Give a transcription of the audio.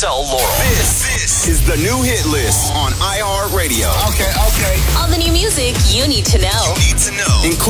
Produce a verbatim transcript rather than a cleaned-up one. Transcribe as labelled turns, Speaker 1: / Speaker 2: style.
Speaker 1: Marcel Laurel.
Speaker 2: This, this is the new hit list on iHeartRadio.
Speaker 3: Okay, okay.
Speaker 4: All the new music you need to know.
Speaker 2: You need to know. Including